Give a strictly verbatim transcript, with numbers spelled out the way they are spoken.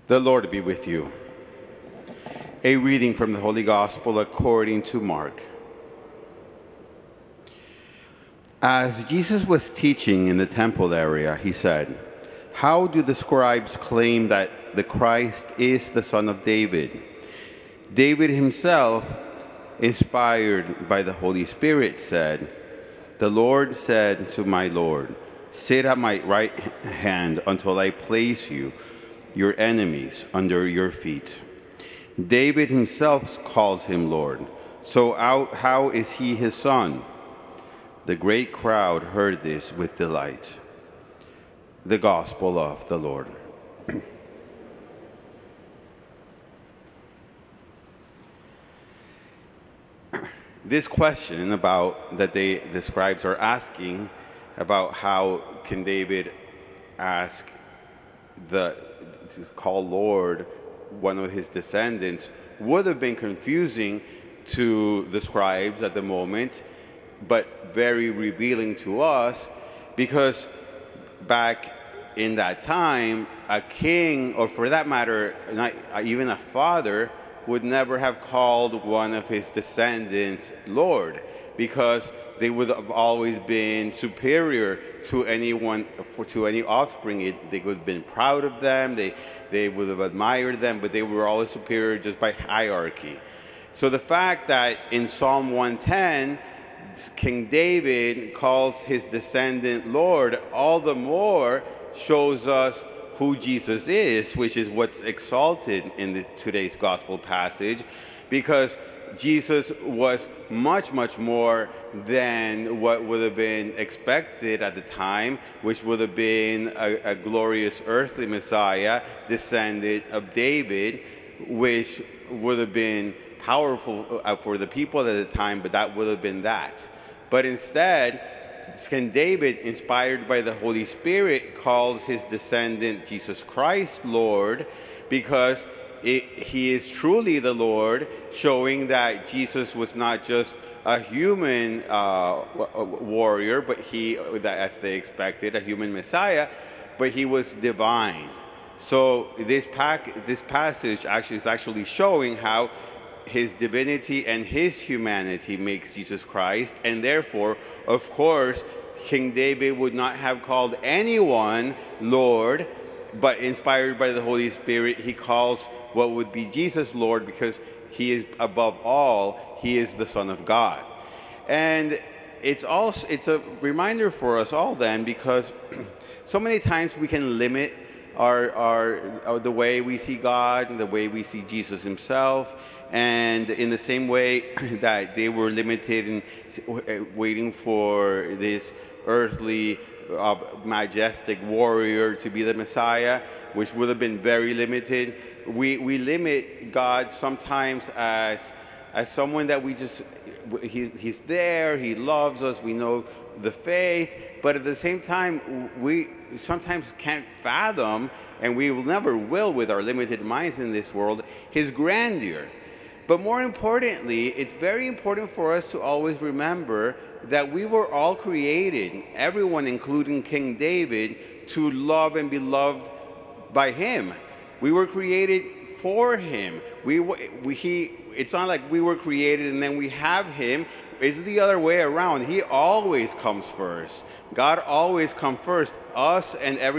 The Lord be with you. A reading from the Holy Gospel according to Mark. As Jesus was teaching in the temple area, he said, "How do the scribes claim that the Christ is the son of David? David himself, inspired by the Holy Spirit, said, 'The Lord said to my Lord, sit at my right hand until I place you, your enemies, under your feet.' David himself calls him Lord. So how is he his son?" The great crowd heard this with delight. The Gospel of the Lord. This question about that they the scribes are asking about how can David ask the to call Lord one of his descendants would have been confusing to the scribes at the moment, but very revealing to us, because back in that time, a king, or for that matter, not even a father, would never have called one of his descendants Lord, because they would have always been superior to anyone, to any offspring. It, they would have been proud of them, they, they would have admired them, but they were always superior just by hierarchy. So the fact that in Psalm one ten, King David calls his descendant Lord, all the more shows us who Jesus is, which is what's exalted in the, today's gospel passage, because Jesus was much, much more than what would have been expected at the time, which would have been a, a glorious earthly Messiah, descendant of David, which would have been powerful for the people at the time, but that would have been that. But instead, King David, inspired by the Holy Spirit, calls his descendant Jesus Christ Lord, because it, he is truly the Lord, showing that Jesus was not just a human uh, warrior, but he, as they expected, a human Messiah, but he was divine. So this, pack, this passage actually is actually showing how his divinity and his humanity makes Jesus Christ, and therefore, of course, King David would not have called anyone Lord, but inspired by the Holy Spirit, he calls what would be Jesus Lord, because he is above all, he is the Son of God. And it's also it's a reminder for us all then, because so many times we can limit our, our, our the way we see God and the way we see Jesus himself. And in the same way that they were limited in waiting for this earthly, uh, majestic warrior to be the Messiah, which would have been very limited, we, we limit God sometimes as, as someone that we just, he, he's there, he loves us, we know the faith, but at the same time, we sometimes can't fathom, and we will never will with our limited minds in this world, his grandeur. But more importantly, it's very important for us to always remember that we were all created, everyone including King David, to love and be loved by him. We were created for him. We, we, he, it's not like we were created and then we have him. It's the other way around. He always comes first. God always comes first. Us and every